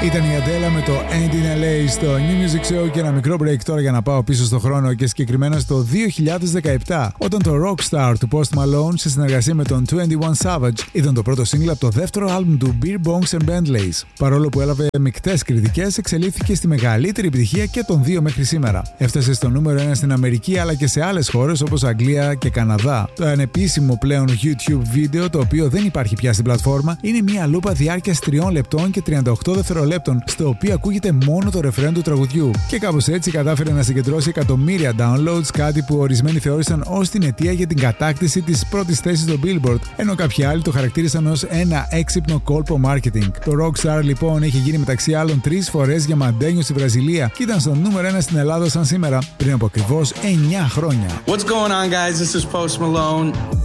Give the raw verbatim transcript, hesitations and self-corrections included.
Ήταν η Αντέλα με το End in ελ έι στο New Music Show και ένα μικρό break τώρα για να πάω πίσω στο χρόνο και συγκεκριμένα στο δύο χιλιάδες δεκαεπτά, όταν το Rockstar του Post Malone σε συνεργασία με τον είκοσι ένα Savage ήταν το πρώτο single από το δεύτερο άλμπουμ του Beer Bongs and Bentleys. Παρόλο που έλαβε μικτές κριτικές, εξελίχθηκε στη μεγαλύτερη επιτυχία και των δύο μέχρι σήμερα. Έφτασε στο νούμερο ένα στην Αμερική αλλά και σε άλλες χώρες όπως Αγγλία και Καναδά. Το ανεπίσημο πλέον YouTube βίντεο, το οποίο δεν υπάρχει πια στην πλατφόρμα, είναι μια λούπα διάρκειας τριών λεπτών και τριάντα οκτώ δευτερολέπτων, στο οποίο ακούγεται μόνο το ρεφρέν του τραγουδιού. Και κάπως έτσι κατάφερε να συγκεντρώσει εκατομμύρια downloads, κάτι που ορισμένοι θεώρησαν ως την αιτία για την κατάκτηση της πρώτης θέσης στο Billboard, ενώ κάποιοι άλλοι το χαρακτήρισαν ως ένα έξυπνο κόλπο marketing. Το Rockstar λοιπόν έχει γίνει μεταξύ άλλων τρεις φορές διαμαντένιο στη Βραζιλία και ήταν στο νούμερο ένα στην Ελλάδα σαν σήμερα, πριν από ακριβώς εννιά χρόνια. What's going on, guys? This is Post Malone.